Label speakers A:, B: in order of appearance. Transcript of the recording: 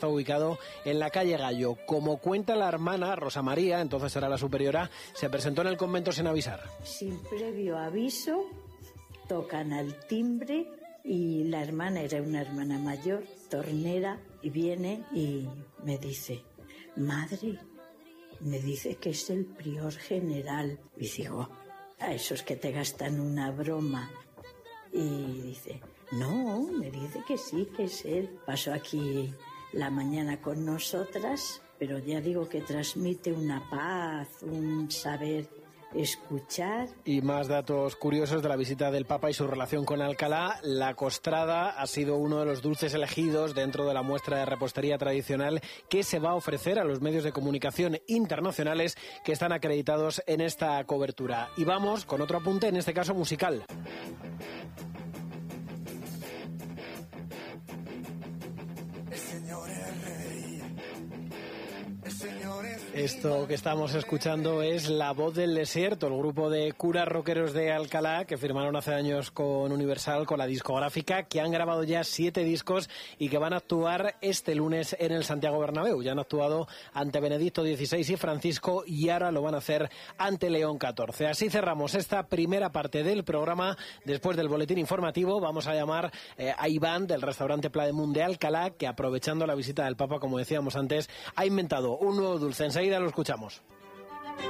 A: Está ubicado en la calle Gallo. Como cuenta la hermana, Rosa María, entonces era la superiora, se presentó en el convento sin avisar.
B: Sin previo aviso, tocan al timbre y la hermana era una hermana mayor, tornera, y viene y me dice: madre, me dice que es el prior general. Y digo: a esos que te gastan una broma. Y dice: no, me dice que sí, que es él. Pasó aquí la mañana con nosotras, pero ya digo que transmite una paz, un saber escuchar.
A: Y más datos curiosos de la visita del Papa y su relación con Alcalá. La costrada ha sido uno de los dulces elegidos dentro de la muestra de repostería tradicional que se va a ofrecer a los medios de comunicación internacionales que están acreditados en esta cobertura. Y vamos con otro apunte, en este caso musical. Esto que estamos escuchando es La Voz del Desierto, el grupo de curas rockeros de Alcalá que firmaron hace años con Universal, con la discográfica, que han grabado ya 7 discos y que van a actuar este lunes en el Santiago Bernabéu. Ya han actuado ante Benedicto XVI y Francisco y ahora lo van a hacer ante León XIV. Así cerramos esta primera parte del programa. Después del boletín informativo vamos a llamar a Iván del restaurante Pla de Munt de Alcalá, que aprovechando la visita del Papa, como decíamos antes, ha inventado un nuevo dulce. Enseguida lo escuchamos.